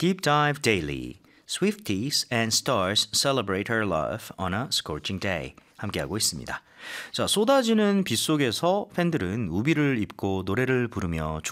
Deep Dive Daily. Swifties and stars celebrate her love on a scorching day. 함께하고 있습니다. 자, 쏟아지는 빗 속에서 팬들은 우비를 입고 노래를 부르며